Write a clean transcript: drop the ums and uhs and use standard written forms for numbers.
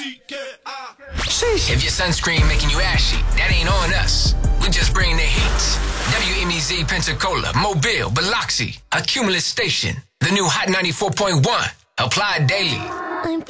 If your sunscreen making you ashy, that ain't on us. We just bring the heat. WMEZ Pensacola, Mobile, Biloxi, Accumulus Station. The new Hot 94.1. Applied daily.